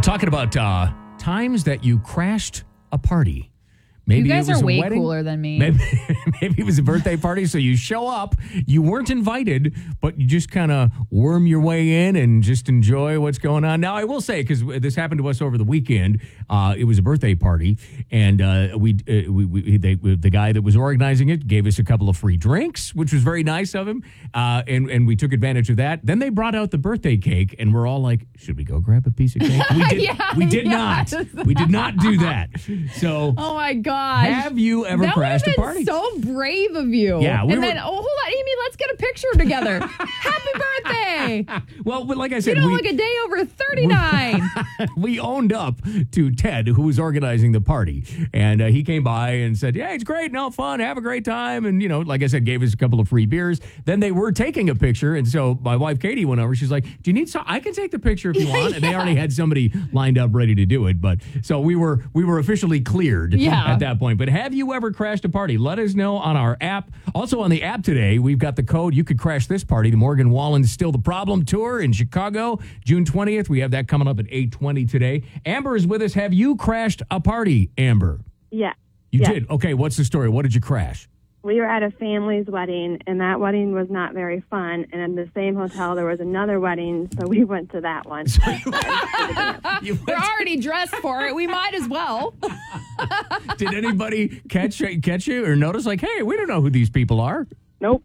talking about times that you crashed a party. Maybe you guys it was are way wedding. cooler than me. Maybe it was a birthday party, so you show up. You weren't invited, but you just kind of worm your way in and just enjoy what's going on. Now, I will say, because this happened to us over the weekend, it was a birthday party, and the guy that was organizing it gave us a couple of free drinks, which was very nice of him, and we took advantage of that. Then they brought out the birthday cake, and we're all like, should we go grab a piece of cake? We did not. We did not do that. So, oh my gosh. Have you ever crashed a party? So brave of you. Yeah. Hold on, Amy, let's get a picture together. Happy birthday. Well, but like I said, you don't look a day over 39. We owned up to Ted, who was organizing the party. And he came by and said, yeah, it's great. No, fun. Have a great time. And, like I said, gave us a couple of free beers. Then they were taking a picture. And so my wife, Katie, went over. She's like, do you need some? I can take the picture if you want. And they already had somebody lined up ready to do it. But so we were officially cleared at that point. But have you ever crashed a party? Let us know on our app. Also on the app today, we've got the code. You could crash this party. The Morgan Wallen Still the Problem Tour in Chicago, June 20th. We have that coming up at 8:20 today. Amber is with us. Have you crashed a party, Amber? Yeah. You did? Okay, what's the story? What did you crash? We were at a family's wedding, and that wedding was not very fun. And in the same hotel, there was another wedding, so we went to that one. We're already dressed for it. We might as well. Did anybody catch you or notice, like, hey, we don't know who these people are? Nope.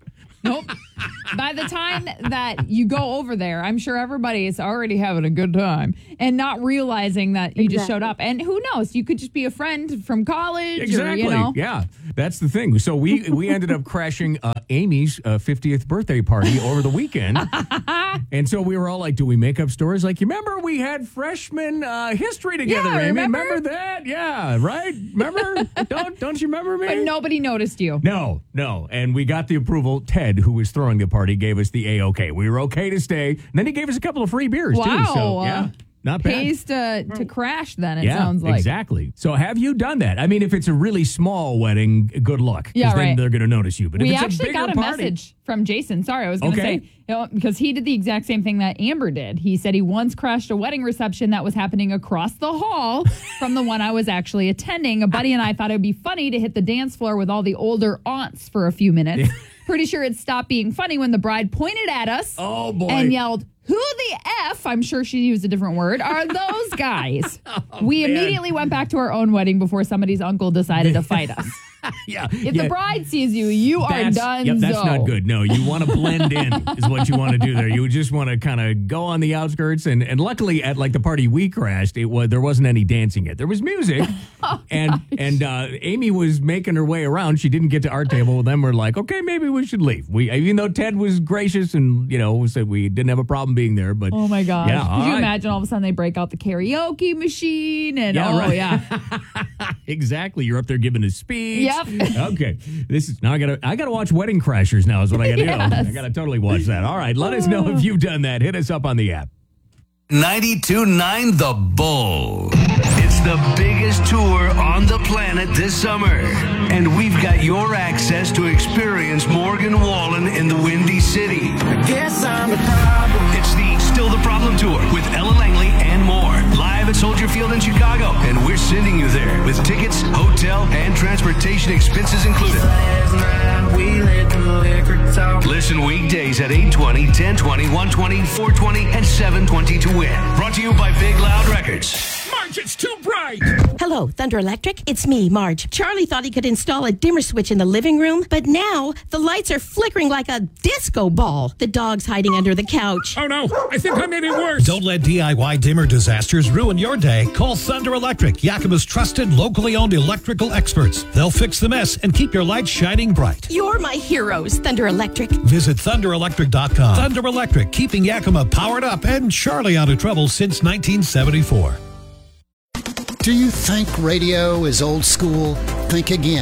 By the time that you go over there, I'm sure everybody is already having a good time and not realizing that you just showed up. And who knows? You could just be a friend from college. Exactly. Or, Yeah, that's the thing. So we ended up crashing Amy's 50th birthday party over the weekend. And so we were all like, do we make up stories? Like, you remember we had freshman history together, Yeah, Amy? remember that? Yeah, right? Remember? Don't you remember me? But nobody noticed you. No. And we got the approval. Ted, who was throwing the party, gave us the A-OK. We were okay to stay. And then he gave us a couple of free beers, too. So, yeah. Not bad. Pays to crash then, it sounds like. Exactly. So have you done that? I mean, if it's a really small wedding, good luck. Yeah, then right. they're going to notice you. But we if it's actually a bigger got a party, message from Jason. Sorry, I was going to say, because he did the exact same thing that Amber did. He said he once crashed a wedding reception that was happening across the hall from the one I was actually attending. A buddy and I thought it would be funny to hit the dance floor with all the older aunts for a few minutes. Pretty sure it stopped being funny when the bride pointed at us and yelled, "Who the F," I'm sure she used a different word, "are those guys?" We immediately went back to our own wedding before somebody's uncle decided to fight us. If the bride sees you, you are done. Yep, that's not good. No, you want to blend in is what you want to do there. You just want to kind of go on the outskirts. And luckily at like the party we crashed, there wasn't any dancing yet. There was music. and Amy was making her way around. She didn't get to our table. Then we're like, okay, maybe we should leave. Even though Ted was gracious and, said we didn't have a problem being there. But oh my gosh. Yeah, Could you imagine all of a sudden they break out the karaoke machine and Exactly. You're up there giving a speech. Yep. Okay. This is now I gotta watch Wedding Crashers now is what I gotta do. I gotta totally watch that. All right. Let us know if you've done that. Hit us up on the app. 92.9 The Bull. It's the biggest tour on the planet this summer. And we've got your access to experience Morgan Wallen in the Windy City. I guess I'm the problem. It's the Still the Problem Tour with Ella Langley and more. Live at Soldier Field in Chicago. And we're sending you there with tickets, hotel, and transportation expenses included. Last night we let the liquor talk. Listen weekdays at 8:20, 10:20, 1:20, 4:20, and 7:20 to win. Brought to you by Big Loud Records. Marge, it's too bright. Hello, Thunder Electric. It's me, Marge. Charlie thought he could install a dimmer switch in the living room, but now the lights are flickering like a disco ball. The dog's hiding under the couch. Oh no, I think I made it worse. Don't let DIY dimmer disasters ruin your day. Call Thunder Electric, Yakima's trusted, locally owned electrical experts. They'll fix the mess and keep your lights shining bright. You're my heroes, Thunder Electric. Visit thunderelectric.com. Thunder Electric, keeping Yakima powered up and Charlie out of trouble since 1974. Do you think radio is old school? Think again.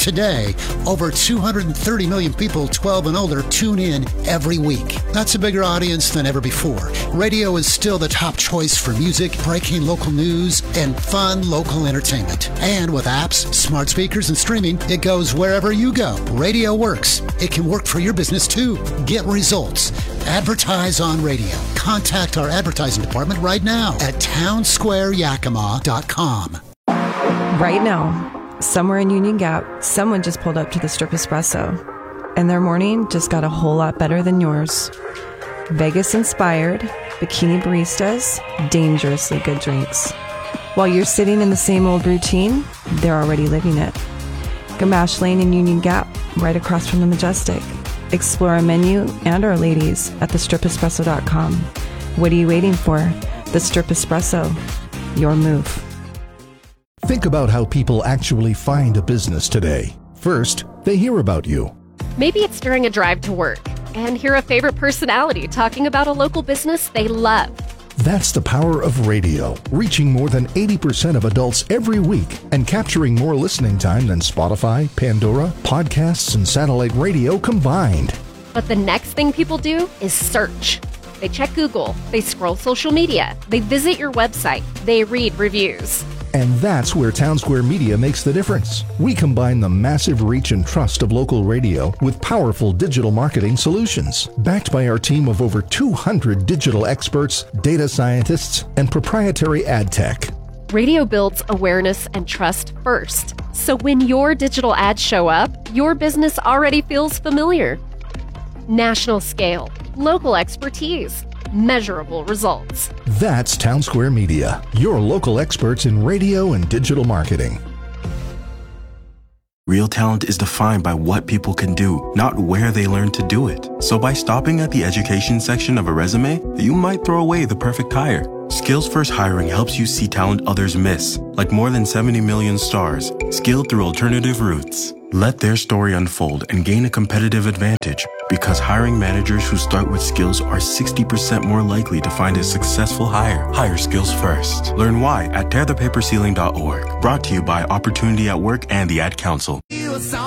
Today, over 230 million people 12 and older tune in every week. That's a bigger audience than ever before. Radio is still the top choice for music, breaking local news, and fun local entertainment. And with apps, smart speakers, and streaming, it goes wherever you go. Radio works. It can work for your business too. Get results. Advertise on radio. Contact our advertising department right now at townsquareyakima.com. Right now, somewhere in Union Gap, someone just pulled up to the Strip Espresso, and their morning just got a whole lot better than yours. Vegas-inspired, bikini baristas, dangerously good drinks. While you're sitting in the same old routine, they're already living it. Gamache Lane in Union Gap, right across from the Majestic. Explore our menu and our ladies at thestriprespresso.com. What are you waiting for? The Strip Espresso. Your move. Think about how people actually find a business today. First, they hear about you. Maybe it's during a drive to work and hear a favorite personality talking about a local business they love. That's the power of radio, reaching more than 80% of adults every week and capturing more listening time than Spotify, Pandora, podcasts, and satellite radio combined. But the next thing people do is search. They check Google, they scroll social media, they visit your website, they read reviews. And that's where Townsquare Media makes the difference. We combine the massive reach and trust of local radio with powerful digital marketing solutions, backed by our team of over 200 digital experts, data scientists, and proprietary ad tech. Radio builds awareness and trust first. So when your digital ads show up, your business already feels familiar. National scale, local expertise, measurable results. That's Townsquare Media, your local experts in radio and digital marketing. Real talent is defined by what people can do, not where they learn to do it. So by stopping at the education section of a resume, you might throw away the perfect hire. Skills First Hiring helps you see talent others miss, like more than 70 million stars, skilled through alternative routes. Let their story unfold and gain a competitive advantage, because hiring managers who start with skills are 60% more likely to find a successful hire. Hire skills first. Learn why at tearthepaperceiling.org. Brought to you by Opportunity at Work and the Ad Council.